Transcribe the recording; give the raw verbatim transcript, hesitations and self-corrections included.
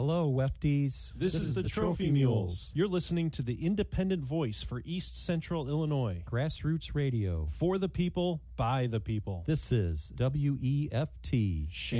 Hello, Wefties. This, this is, is the, the Trophy, Trophy Mules. You're listening to the independent voice for East Central Illinois. Grassroots Radio. For the people, by the people. This is W E F T.